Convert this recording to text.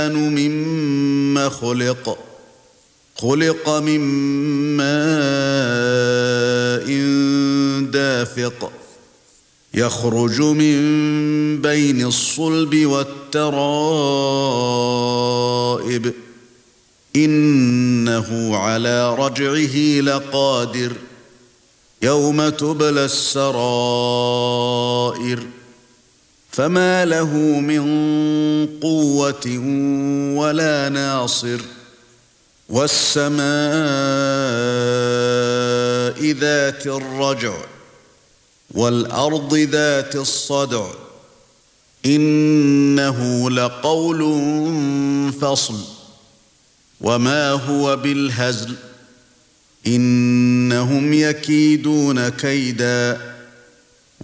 مما خلق من ماء دافق يخرج من بين الصلب والترائب إنه على رجعه لقادر يوم تبلى السرائر فما له من قوة ولا ناصر والسماء ذات الرجع والأرض ذات الصدع إنه لقول فصل وما هو بالهزل إنهم يكيدون كيدا